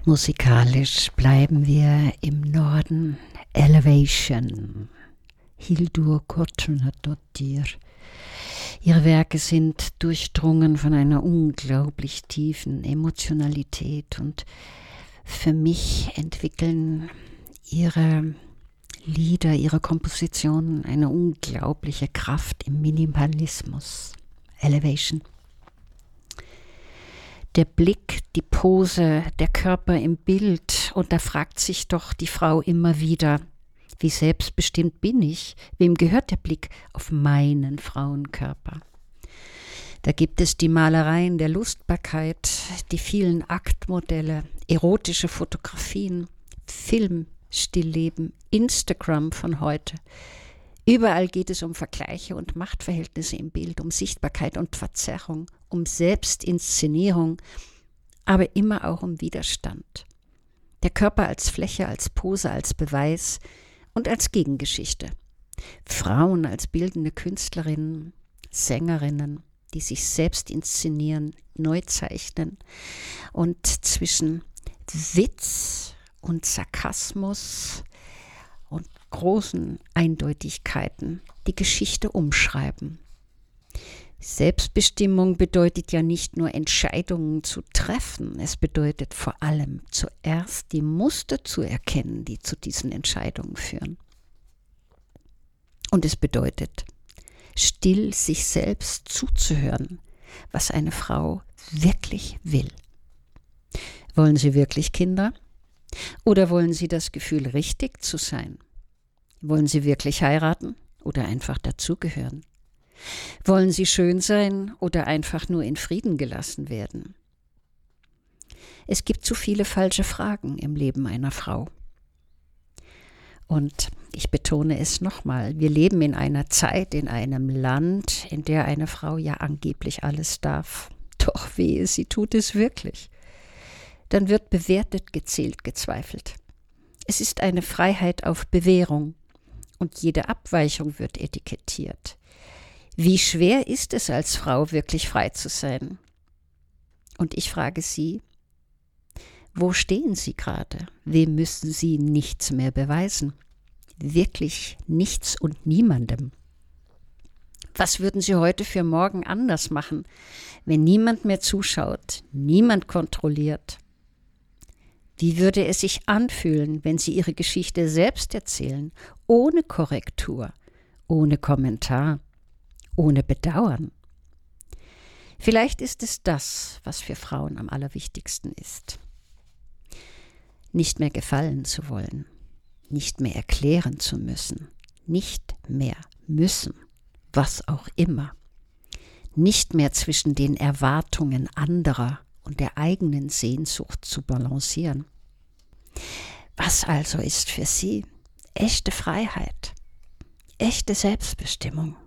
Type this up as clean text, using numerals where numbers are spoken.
Musikalisch bleiben wir im Norden. Elevation. Hildur Guðnadóttir. Ihre Werke sind durchdrungen von einer unglaublich tiefen Emotionalität und für mich entwickeln ihre Lieder, ihre Kompositionen eine unglaubliche Kraft im Minimalismus. Elevation. Der Blick, die Pose, der Körper im Bild, und da fragt sich doch die Frau immer wieder, wie selbstbestimmt bin ich? Wem gehört der Blick auf meinen Frauenkörper? Da gibt es die Malereien der Lustbarkeit, die vielen Aktmodelle, erotische Fotografien, Film, Stillleben, Instagram von heute. Überall geht es um Vergleiche und Machtverhältnisse im Bild, um Sichtbarkeit und Verzerrung, um Selbstinszenierung, aber immer auch um Widerstand. Der Körper als Fläche, als Pose, als Beweis und als Gegengeschichte. Frauen als bildende Künstlerinnen, Sängerinnen, die sich selbst inszenieren, neu zeichnen und zwischen Witz und Sarkasmus und großen Eindeutigkeiten die Geschichte umschreiben. Selbstbestimmung bedeutet ja nicht nur Entscheidungen zu treffen, es bedeutet vor allem zuerst die Muster zu erkennen, die zu diesen Entscheidungen führen. Und es bedeutet, still sich selbst zuzuhören, was eine Frau wirklich will. Wollen Sie wirklich Kinder? Oder wollen Sie das Gefühl, richtig zu sein? Wollen Sie wirklich heiraten oder einfach dazugehören? Wollen Sie schön sein oder einfach nur in Frieden gelassen werden? Es gibt zu viele falsche Fragen im Leben einer Frau. Und ich betone es nochmal, wir leben in einer Zeit, in einem Land, in der eine Frau ja angeblich alles darf. Doch wehe, sie tut es wirklich. Dann wird bewertet, gezählt, gezweifelt. Es ist eine Freiheit auf Bewährung und jede Abweichung wird etikettiert. Wie schwer ist es als Frau, wirklich frei zu sein? Und ich frage Sie, wo stehen Sie gerade? Wem müssen Sie nichts mehr beweisen? Wirklich nichts und niemandem. Was würden Sie heute für morgen anders machen, wenn niemand mehr zuschaut, niemand kontrolliert? Wie würde es sich anfühlen, wenn Sie Ihre Geschichte selbst erzählen, ohne Korrektur, ohne Kommentar, ohne Bedauern? Vielleicht ist es das, was für Frauen am allerwichtigsten ist. Nicht mehr gefallen zu wollen, nicht mehr erklären zu müssen, nicht mehr müssen, was auch immer. Nicht mehr zwischen den Erwartungen anderer und der eigenen Sehnsucht zu balancieren. Was also ist für Sie echte Freiheit, echte Selbstbestimmung?